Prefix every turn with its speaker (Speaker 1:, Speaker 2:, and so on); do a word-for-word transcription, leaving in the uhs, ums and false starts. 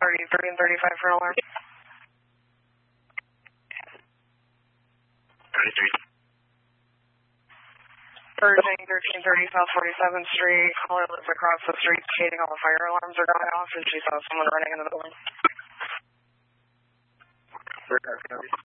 Speaker 1: thirty-three and thirty-five for alarm.
Speaker 2: thirty-three.
Speaker 1: Urging thirteen thirty South forty-seventh Street. Caller lives across the street stating all the fire alarms are going off and she saw someone running into the building.